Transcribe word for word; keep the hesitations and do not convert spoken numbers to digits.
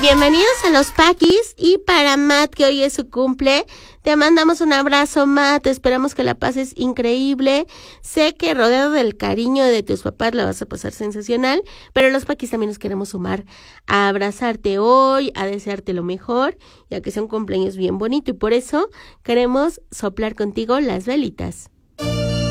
Bienvenidos a los Paquis, y para Matt, que hoy es su cumple, te mandamos un abrazo, Matt. Esperamos que la pases increíble. Sé que rodeado del cariño de tus papás la vas a pasar sensacional, pero los Paquis también nos queremos sumar a abrazarte hoy, a desearte lo mejor, ya que sea un cumpleaños bien bonito, y por eso queremos soplar contigo las velitas.